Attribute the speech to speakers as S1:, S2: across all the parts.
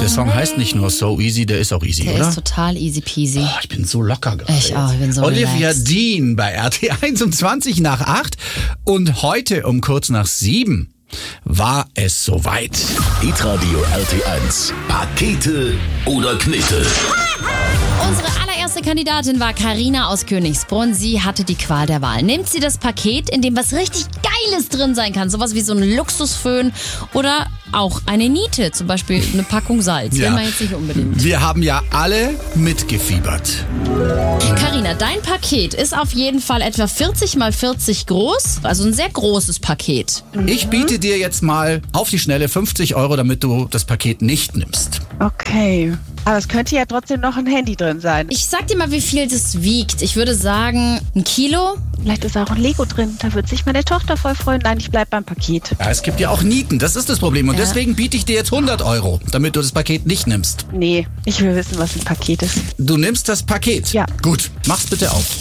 S1: Der Song heißt nicht nur So Easy, der ist auch easy,
S2: Der
S1: oder?
S2: ist total easy peasy.
S1: Oh, ich bin so locker gerade.
S2: Ich auch, ich bin so
S1: Olivia
S2: relaxed.
S1: Dean bei RT1 um 20 nach 8 und heute um kurz nach 7 war es soweit.
S3: Hitradio RT1. Pakete oder Knete?
S2: Unsere allererste Kandidatin war Carina aus Königsbrunn. Sie hatte die Qual der Wahl. Nimmt sie das Paket, in dem was richtig Geiles drin sein kann, sowas wie so ein Luxusföhn oder auch eine Niete, zum Beispiel eine Packung Salz. Will man jetzt nicht unbedingt.
S1: Wir haben ja alle mitgefiebert.
S2: Carina, dein Paket ist auf jeden Fall etwa 40 mal 40 groß, also ein sehr großes Paket.
S1: Ich biete dir jetzt mal auf die Schnelle 50 €, damit du das Paket nicht nimmst.
S4: Okay. Aber es könnte ja trotzdem noch ein Handy drin sein.
S2: Ich sag dir mal, wie viel das wiegt. Ich würde sagen, 1 Kilo.
S4: Vielleicht ist auch ein Lego drin. Da wird sich meine Tochter voll freuen. Nein, ich bleib beim Paket.
S1: Ja, es gibt ja auch Nieten, das ist das Problem. Und deswegen biete ich dir jetzt 100 €, damit du das Paket nicht nimmst.
S4: Nee, ich will wissen, was ein Paket ist.
S1: Du nimmst das Paket?
S4: Ja.
S1: Gut, mach's bitte auf.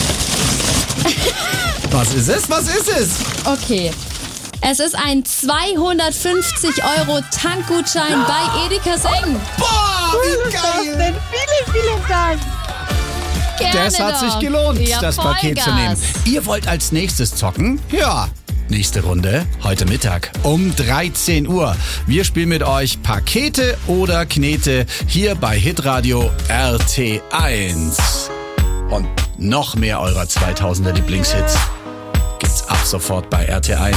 S1: Was ist es? Was ist es?
S2: Okay. Es ist ein 250 € Tankgutschein bei Edeka Seng.
S1: Boah, wie geil!
S4: Denn vielen Dank.
S2: Gerne
S1: Das hat
S2: doch.
S1: sich gelohnt,
S2: Ja,
S1: das Paket zu nehmen.
S2: Vollgas.
S1: Ihr wollt als nächstes zocken? Ja. Nächste Runde heute Mittag um 13 Uhr. Wir spielen mit euch Pakete oder Knete hier bei Hitradio RT1. Und noch mehr eurer 2000er Lieblingshits gibt's ab sofort bei RT1.